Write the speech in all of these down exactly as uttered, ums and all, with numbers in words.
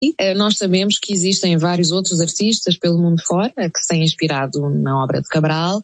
Nós sabemos que existem vários outros artistas pelo mundo fora que se têm inspirado na obra de Cabral,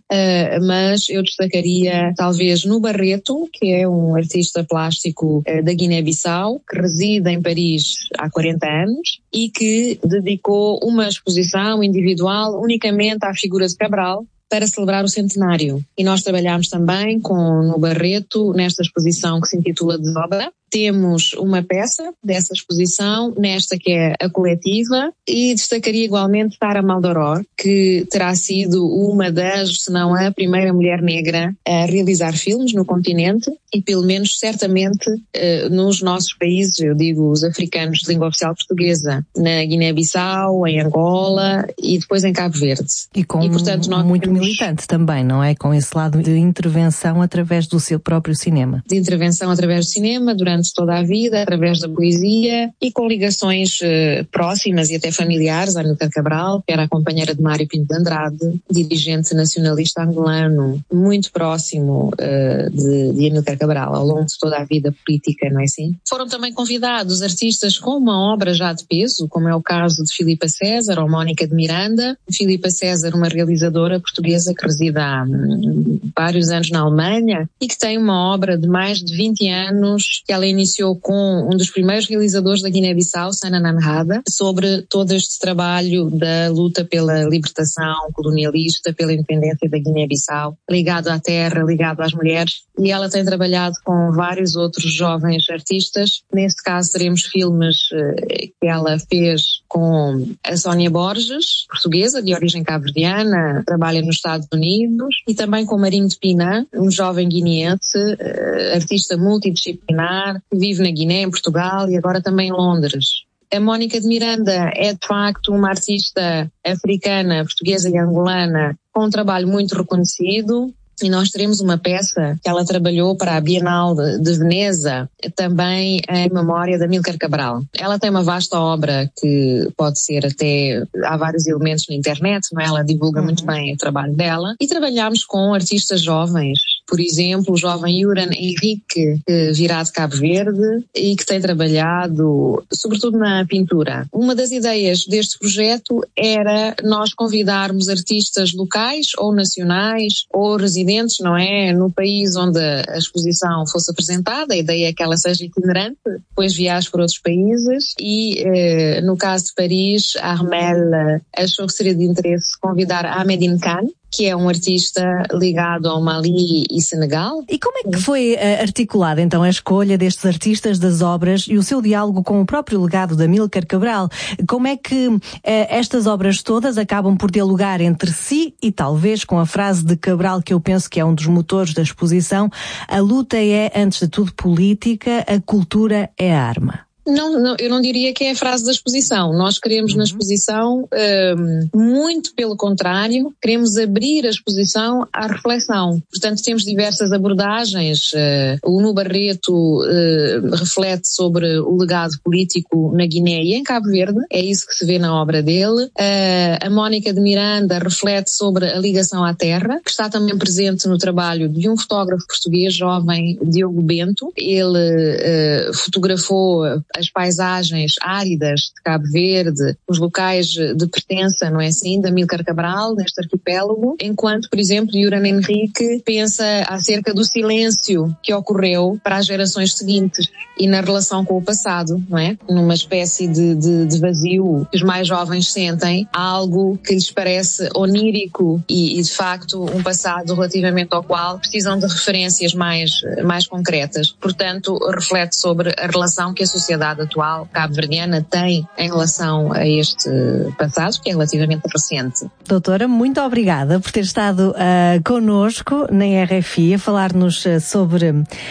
mas eu destacaria talvez no Barreto, que é um artista plástico da Guiné-Bissau, que reside em Paris há quarenta anos e que dedicou uma exposição individual unicamente à figura de Cabral para celebrar o centenário. E nós trabalhamos também com no Barreto, nesta exposição que se intitula Desobra. Temos uma peça dessa exposição, nesta que é a coletiva, e destacaria igualmente Tara Maldoror, que terá sido uma das, se não a primeira mulher negra a realizar filmes no continente e pelo menos certamente eh, nos nossos países, eu digo os africanos de língua oficial portuguesa, na Guiné-Bissau, em Angola e depois em Cabo Verde. E com e, portanto, nós muito temos... militante também, não é? Com esse lado de intervenção através do seu próprio cinema. De intervenção através do cinema, durante toda a vida, através da poesia e com ligações uh, próximas e até familiares à Amílcar Cabral, que era a companheira de Mário Pinto de Andrade, dirigente nacionalista angolano, muito próximo uh, de, de Amílcar Cabral ao longo de toda a vida política, não é assim? Foram também convidados artistas com uma obra já de peso, como é o caso de Filipa César ou Mónica de Miranda. Filipa César, uma realizadora portuguesa que reside há hum, vários anos na Alemanha e que tem uma obra de mais de vinte anos que ela iniciou com um dos primeiros realizadores da Guiné-Bissau, Sana Nanhada, sobre todo este trabalho da luta pela libertação colonialista, pela independência da Guiné-Bissau, ligado à terra, ligado às mulheres, e ela tem trabalhado com vários outros jovens artistas. Neste caso teremos filmes eh, que ela fez com a Sónia Borges, portuguesa, de origem cabo-verdiana, trabalha nos Estados Unidos, e também com Marinho de Piná, um jovem guineense, eh, artista multidisciplinar, que vive na Guiné, em Portugal e agora também em Londres. A Mónica de Miranda é de facto uma artista africana, portuguesa e angolana com um trabalho muito reconhecido. E nós teremos uma peça que ela trabalhou para a Bienal de, de Veneza, também em memória da Amílcar Cabral. Ela tem uma vasta obra que pode ser até, há vários elementos na internet, não é? Ela divulga uhum. muito bem o trabalho dela. E trabalhamos com artistas jovens, por exemplo, o jovem Yuran Henrique, que virá de Cabo Verde e que tem trabalhado sobretudo na pintura. Uma das ideias deste projeto era nós convidarmos artistas locais ou nacionais ou residentes, não é, no país onde a exposição fosse apresentada. A ideia é que ela seja itinerante, depois viaje por outros países e, eh, no caso de Paris, a Armelle achou que seria de interesse convidar Ahmedine Khan, que é um artista ligado ao Mali e Senegal. E como é que foi uh, articulada então a escolha destes artistas, das obras e o seu diálogo com o próprio legado da Amílcar Cabral? Como é que uh, estas obras todas acabam por dialogar entre si e talvez com a frase de Cabral, que eu penso que é um dos motores da exposição: a luta é, antes de tudo, política, a cultura é a arma? Não, não, eu não diria que é a frase da exposição. Nós queremos uhum. na exposição, um, muito pelo contrário, queremos abrir a exposição à reflexão. Portanto, temos diversas abordagens. Uh, o No Barreto uh, reflete sobre o legado político na Guiné e em Cabo Verde, é isso que se vê na obra dele. Uh, a Mónica de Miranda reflete sobre a ligação à terra, que está também presente no trabalho de um fotógrafo português jovem, Diogo Bento. Ele uh, fotografou as paisagens áridas de Cabo Verde, os locais de pertença, não é assim, da Amílcar Cabral, neste arquipélago, enquanto, por exemplo, Yuran Henrique pensa acerca do silêncio que ocorreu para as gerações seguintes e na relação com o passado, não é? Numa espécie de, de, de vazio que os mais jovens sentem, algo que lhes parece onírico e, e, de facto, um passado relativamente ao qual precisam de referências mais, mais concretas. Portanto, reflete sobre a relação que a sociedade atual cabo-verdiana tem em relação a este passado, que é relativamente recente. Doutora, muito obrigada por ter estado uh, connosco na R F I a falar-nos uh, sobre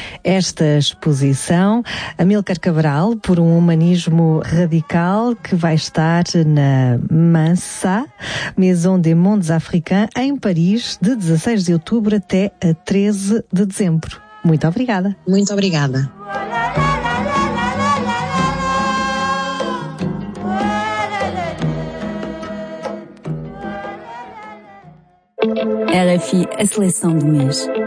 esta exposição. Amílcar Cabral, por um humanismo radical, que vai estar na Mansa, Maison des Mondes Africains, em Paris, de dezasseis de outubro até a treze de dezembro. Muito obrigada. Muito obrigada. R F I, a seleção do mês.